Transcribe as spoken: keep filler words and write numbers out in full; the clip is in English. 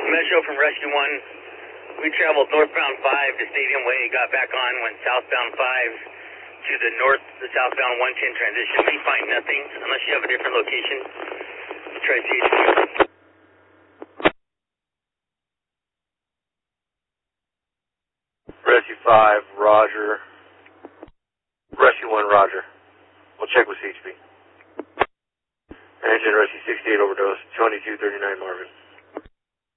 Metro from Rescue one. We traveled northbound five to Stadium Way, got back on, went southbound five to the north, the southbound one ten transition. We find nothing unless you have a different location. Try C H Q. Rescue five, Roger. Rescue one, Roger. We'll check with C H P. Engine Rescue sixty-eight overdose, twenty-two thirty-nine Marvin.